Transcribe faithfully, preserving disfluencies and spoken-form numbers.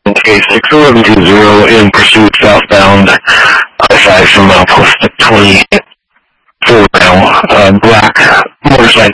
K six eleven two zero in pursuit southbound I five from milepost twenty-four now. Uh, black motorcycle